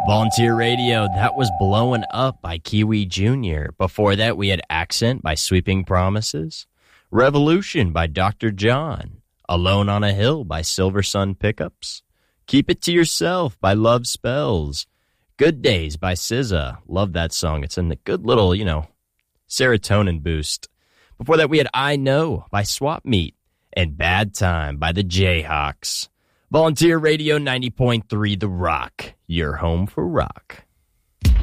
Volunteer Radio, that was Blowing Up by Kiwi Jr. Before that, we had Accent by Sweeping Promises, Revolution by Dr. John, Alone on a Hill by Silver Sun Pickups, Keep It to Yourself by Love Spells, Good Days by SZA. Love that song. It's in the good little, serotonin boost. Before that, we had I Know by Swap Meet and Bad Time by the Jayhawks. Volunteer Radio 90.3 The Rock, your home for rock.